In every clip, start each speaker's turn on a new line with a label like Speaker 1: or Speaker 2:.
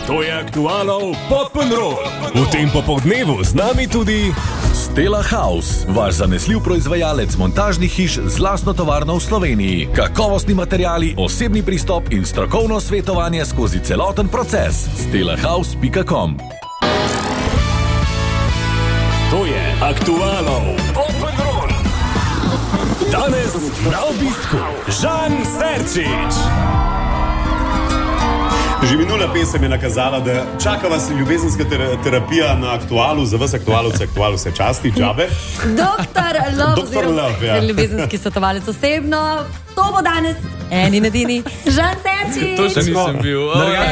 Speaker 1: To je Aktualov Pop'n'Roll. V tem popoldnevu z nami tudi
Speaker 2: Stella House, vaš zanesljiv proizvajalec montažnih hiš z lastno tovarno v Sloveniji. Kakovostni materiali, osebni pristop in strokovno svetovanje skozi celoten proces. stellahouse.com.
Speaker 1: To je Aktualov Pop'n'Roll. Danes na obisku Žan Serčič.
Speaker 3: Že minula pesem je nakazala, da čaka vas ljubezenska terapija na Aktualu, za vas aktualce časti, džabe.
Speaker 4: Doktor Love, ja. Ljubezenski svetovalec osebno. To bo danes eni in edini Žan Serčič.
Speaker 5: To še nisem bil.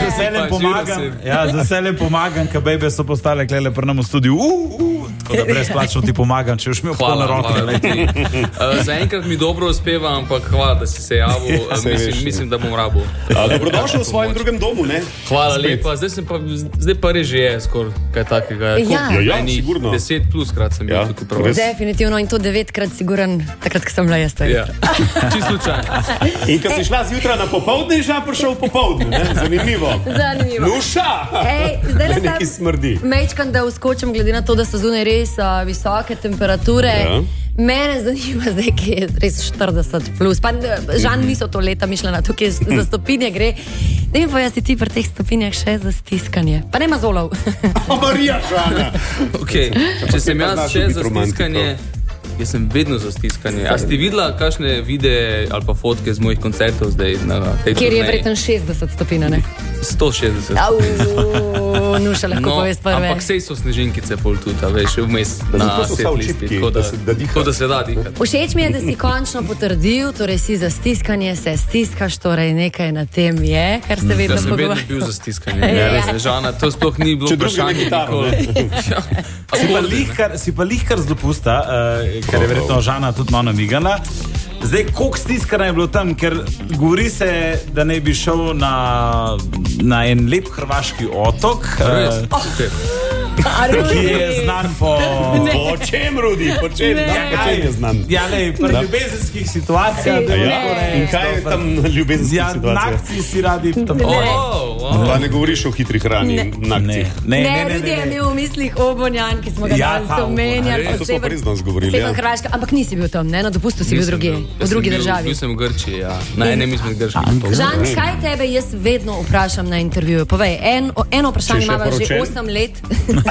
Speaker 6: Z veseljem pomagam, ker bebe so postale klele pri nam v studiu. Tako da brezplačno ti pomagam, če už mi v na roke.
Speaker 5: Zaenkrat mi dobro uspeva, ampak hvala, da si se javil. Mislim, da bom rabil.
Speaker 3: Dobrodošel v svojem drugem domu, ne?
Speaker 5: Hvala lepa. Zdaj pa res že je skoraj kaj takega.
Speaker 3: Ja, sigurno.
Speaker 5: 10 plus krat sem bil tukaj prav.
Speaker 4: Definitivno in to 9-krat siguren, takrat, ko sem bila jaz.
Speaker 5: Čisto slučajno.
Speaker 3: In ko si šla zjutraj na popoldne, že prišel popoldne, ne? Zanimivo. Nuša!
Speaker 4: Zdaj le
Speaker 3: nekaj smrdi.
Speaker 4: Mečkam, da uskočim, glede na to, da so zunaj res visoke temperature. Ja. Mene zanima zdaj, ki je res 40 plus. Pa Žan niso to leta mišljena, tukaj za stopinje gre. Ne mi pojasni ti pri teh stopinjah še za stiskanje. Pa nema zolov.
Speaker 3: Marija Žana!
Speaker 5: Okay. Če sem jaz še za stiskanje, jaz sem vedno za stiskanje. A ste videla kakšne videe ali pa fotke z mojih koncertov zdaj na tej turneji?
Speaker 4: Kjer je verjetno 60 stopinj, ne?
Speaker 5: 160.
Speaker 4: Nuša lahko povest prve.
Speaker 5: Ampak sej so snežinkice pol tudi, veš, vmes na setlisti, tako da se da dihati.
Speaker 4: Všeč mi je, da si končno potrdil, torej si za stiskanje, se stiskaš, torej nekaj na tem je, kar se vedno pogovarja.
Speaker 5: Ja, sem vedno bil za stiskanje. Res, Žana, to sploh ni bilo vprašanje nikoli.
Speaker 6: Si pa lihkar z dopusta, ker je verjetno Žana tudi malo namigana. Zdaj, koliko stiskanja je bilo tam, ker govori se, da ne bi šel na en lep hrvaški otok, ki je znan po
Speaker 3: čem, Rudi? Po čem je znan?
Speaker 6: Ja, ne, pri ljubezenskih situacijah.
Speaker 3: In kaj je tam ljubezenskih situacijah?
Speaker 6: Nakci si radi tam.
Speaker 3: Pa ne govoriš o hitri hrani, nakcih.
Speaker 4: Ne, Rudi je imel v mislih Obonjan, ki smo ga danes omenjali.
Speaker 3: To smo prizno zgovorili.
Speaker 4: Ampak nisi bil tam, ne? Na dopustu si bil drugje. V drugi državi.
Speaker 5: Bil sem v Grčiji, ja. Na enem izmed grških.
Speaker 4: Žan, kaj tebe jaz vedno vprašam na intervjuju? Povej, eno vprašanje imava že 8 let.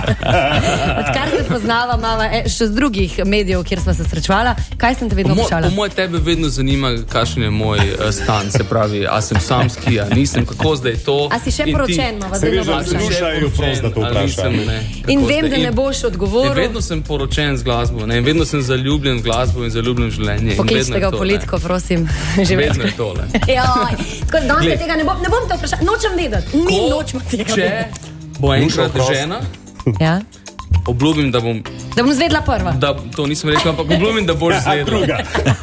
Speaker 4: Odkar se poznava, imava še z drugih medijev, kjer sva se srečevala. Kaj sem te vedno vprašala?
Speaker 5: Po moje tebe vedno zanima, kakšen je moj stan, se pravi, a sem samski, a nisem, kako zdaj to.
Speaker 4: A si še poročen, imava zdaj na vprašanje. In vem, da ne boš odgovoril.
Speaker 5: Vedno sem poročen z glasbo, vedno sem zaljubljen v glasbo in zaljubljen v življenje.
Speaker 4: Pokličite ga v politiko, prosim.
Speaker 5: Vedno je tole.
Speaker 4: Tako da danes tega ne bom te vprašati. Nočem vedeti. Mi nočemo tega.
Speaker 5: Če bo enkrat žena, obljubim, da bom
Speaker 4: zvedla prva.
Speaker 5: To nisem rekel, ampak obljubim, da boš zvedla.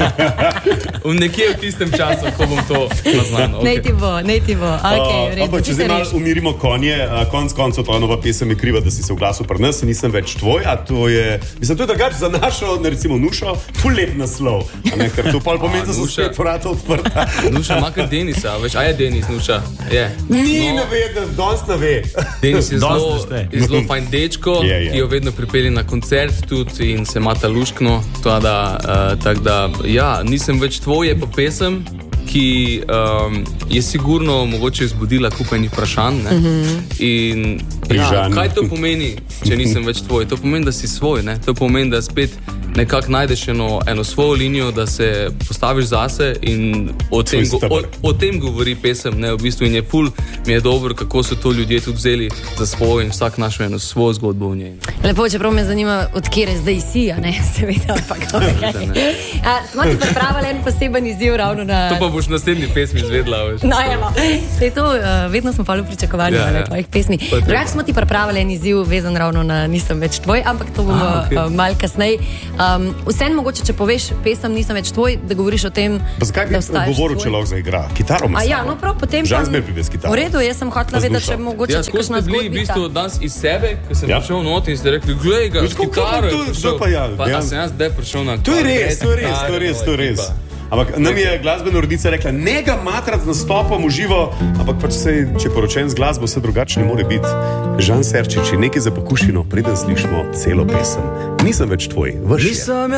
Speaker 5: Nekje v tistem času, ko bom to naznal.
Speaker 4: Nej ti bo.
Speaker 3: Ampak če zdaj malo umirimo konje, konc koncev to nova pesem je kriva, da si se oglasil pri nas, nisem več tvoj, a to je, mislim, to je drugače za našo, recimo Nušo, ful lep naslov. Ker to pol pomeni, da so spet vrata odprta.
Speaker 5: Nuša ima kar Denisa, veš, a je Denis Nuša?
Speaker 3: Ni navedno, danes ne ve.
Speaker 5: Denis je zelo fajn dečko, ki jo vedno pripelje na koncert tudi in se mata luškno, tako da, ja, nisem več tvoj, je pa pesem, ki je sigurno mogoče vzbudila kupenih vprašanj, ne? In kaj to pomeni, če nisem več tvoj? To pomeni, da si svoj, ne? To pomeni, da spet nekako najdeš eno svojo linijo, da se postaviš zase in o tem govori pesem, ne, v bistvu, in je ful, mi je dobro, kako so to ljudje tudi vzeli za svojo in vsak našel eno svojo zgodbo v njej.
Speaker 4: Lepo, čeprav me zanima, od kjere zdaj si, a ne, seveda, ampak smo ti pripravili en poseben izziv ravno na...
Speaker 5: To pa boš v naslednji pesmi izvedla, veš.
Speaker 4: No, evo, sej to, vedno smo pa v pričakovanju tvojih pesmi. Drugače smo ti pripravili en izziv vezan ravno na Nisem več tvoj, ampak to bomo malo kasneje. Vsem mogoče, če poveš pesem Nisem več tvoj, da govoriš o tem,
Speaker 3: pa zakaj bi govoril, če lahko zaigra? Kitaro ima
Speaker 4: ja, no prav, potem
Speaker 3: Žan zmer pride s kitaro.
Speaker 4: V redu, jaz sem hotela vedeti, če mogoče če kakšna zgodbica.
Speaker 5: Bili v bistvu danes iz sebe, ko sem prišel not in ste rekli, glej ga, s kitaro je prišel. Pa sem jaz zdaj prišel na
Speaker 3: To je res. Ampak nam je glasbena urednica rekla, ne ga matrati z nastopom v živo, ampak pač sej, če je poročen z glasbo, vse drugače ne more biti. Žan Serčič, nekaj za pokušino, preden slišimo celo pesem. Nisem več tvoj, vrši.